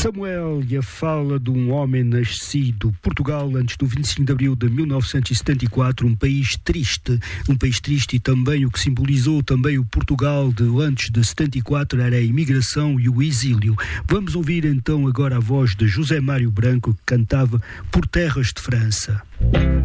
Samuel e a fala de um homem nascido Portugal antes do 25 de abril de 1974, um país triste e também o que simbolizou também o Portugal de antes de 74 era a imigração e o exílio. Vamos ouvir então agora a voz de José Mário Branco, que cantava Por Terras de França.